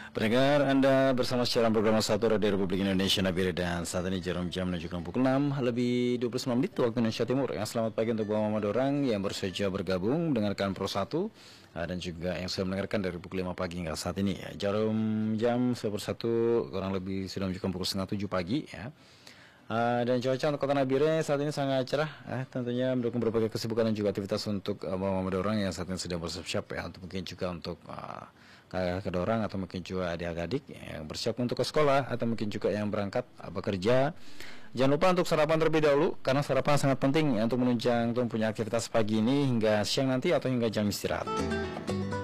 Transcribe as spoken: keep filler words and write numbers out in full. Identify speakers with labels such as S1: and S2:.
S1: Pendengar, Anda bersama siaran program satu Radio Republik Indonesia Nabire, dan saat ini jarum jam menunjukkan pukul enam lebih dua puluh sembilan menit waktu Indonesia Timur. Ya, selamat pagi untuk Bapak Mama Dorang yang baru saja bergabung mendengarkan Pro satu dan juga yang sudah mendengarkan dari pukul lima pagi hingga saat ini. Ya, jarum jam satu kurang lebih sudah menunjukkan pukul setengah tujuh pagi. Ya. Uh, dan cuaca untuk kota Nabire saat ini sangat cerah, eh, tentunya mendukung berbagai kesibukan dan juga aktivitas untuk uh, mama orang yang saat ini sedang bersiap-siap ya, untuk mungkin juga untuk uh, kakak orang atau mungkin juga adik-adik yang bersiap untuk ke sekolah atau mungkin juga yang berangkat uh, bekerja. Jangan lupa untuk sarapan terlebih dahulu, karena sarapan sangat penting ya, untuk menunjang untuk punya aktivitas pagi ini hingga siang nanti atau hingga jam istirahat.